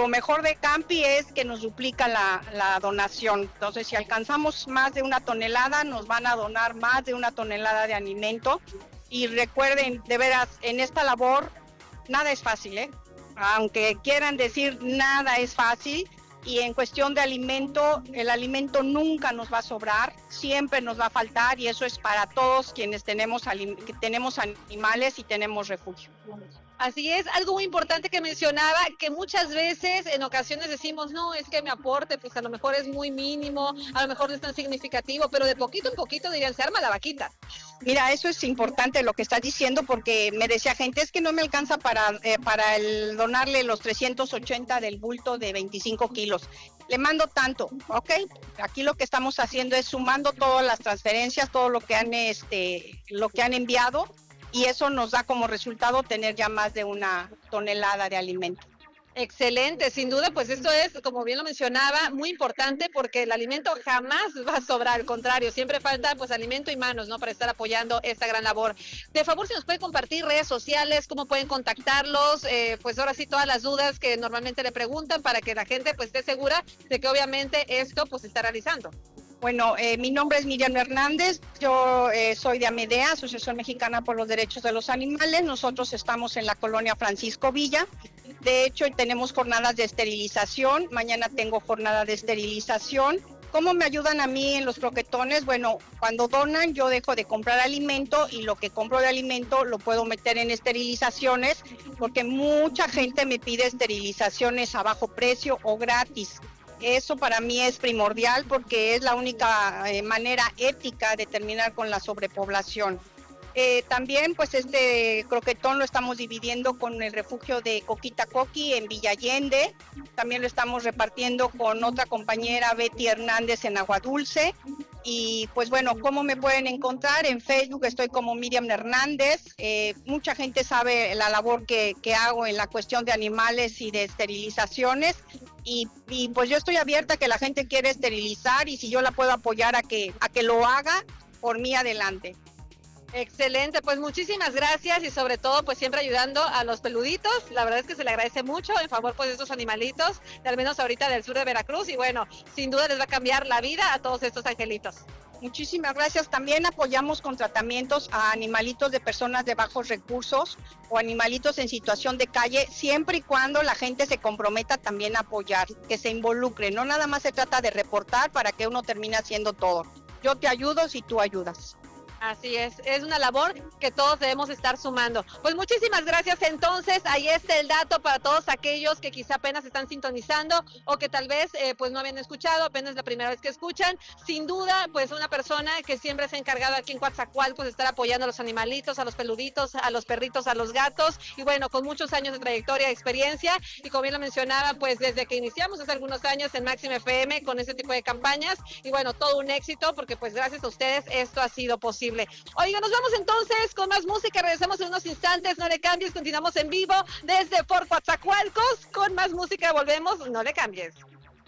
mejor de Campi es que nos duplica la donación. Entonces, si alcanzamos más de 1 tonelada, nos van a donar más de 1 tonelada de alimento. Y recuerden, de veras, en esta labor, nada es fácil, ¿eh? Aunque quieran decir nada es fácil, y en cuestión de alimento, el alimento nunca nos va a sobrar, siempre nos va a faltar, y eso es para todos quienes tenemos animales y tenemos refugio. Así es, algo muy importante que mencionaba, que muchas veces en ocasiones decimos, no, es que mi aporte pues a lo mejor es muy mínimo, a lo mejor no es tan significativo, pero de poquito en poquito dirían, se arma la vaquita. Mira, eso es importante lo que estás diciendo, porque me decía gente, es que no me alcanza para el donarle los 380 del bulto de 25 kilos. Le mando tanto, ¿ok? Aquí lo que estamos haciendo es sumando todas las transferencias, todo lo que han enviado, y eso nos da como resultado tener ya más de 1 tonelada de alimento. Excelente, sin duda, pues esto es, como bien lo mencionaba, muy importante porque el alimento jamás va a sobrar, al contrario, siempre falta pues alimento y manos, ¿no? Para estar apoyando esta gran labor. De favor, si nos puede compartir redes sociales, cómo pueden contactarlos, pues ahora sí todas las dudas que normalmente le preguntan para que la gente pues esté segura de que obviamente esto pues se está realizando. Bueno, mi nombre es Miriam Hernández, yo soy de AMEDEA, Asociación Mexicana por los Derechos de los Animales. Nosotros estamos en la colonia Francisco Villa. De hecho, tenemos jornadas de esterilización. Mañana tengo jornada de esterilización. ¿Cómo me ayudan a mí en los croquetones? Bueno, cuando donan yo dejo de comprar alimento, y lo que compro de alimento lo puedo meter en esterilizaciones, porque mucha gente me pide esterilizaciones a bajo precio o gratis. Eso para mí es primordial, porque es la única manera ética de terminar con la sobrepoblación. También pues este croquetón lo estamos dividiendo con el refugio de Coquita Coqui en Villa Allende. También lo estamos repartiendo con otra compañera, Betty Hernández, en Agua Dulce. Y pues bueno, ¿cómo me pueden encontrar? En Facebook estoy como Miriam Hernández. Mucha gente sabe la labor que hago en la cuestión de animales y de esterilizaciones. Y pues yo estoy abierta a que la gente quiera esterilizar, y si yo la puedo apoyar a que lo haga, por mí adelante. Excelente, pues muchísimas gracias, y sobre todo pues siempre ayudando a los peluditos. La verdad es que se le agradece mucho en favor pues de estos animalitos, al menos ahorita del sur de Veracruz, y bueno, sin duda les va a cambiar la vida a todos estos angelitos. Muchísimas gracias. También apoyamos con tratamientos a animalitos de personas de bajos recursos o animalitos en situación de calle, siempre y cuando la gente se comprometa también a apoyar, que se involucre. No nada más se trata de reportar para que uno termine haciendo todo. Yo te ayudo si tú ayudas. Así es una labor que todos debemos estar sumando. Pues muchísimas gracias. Entonces, ahí está el dato para todos aquellos que quizá apenas están sintonizando, o que tal vez pues no habían escuchado, apenas la primera vez que escuchan. Sin duda, pues una persona que siempre se ha encargado aquí en Coatzacoalcos de estar apoyando a los animalitos, a los peluditos, a los perritos, a los gatos, y bueno, con muchos años de trayectoria, de experiencia, y como bien lo mencionaba, pues desde que iniciamos hace algunos años en Máxima FM con este tipo de campañas, y bueno, todo un éxito, porque pues gracias a ustedes esto ha sido posible. Oiga, nos vamos entonces con más música, regresamos en unos instantes, no le cambies, continuamos en vivo desde Fort Coatzacoalcos con más música, volvemos, no le cambies.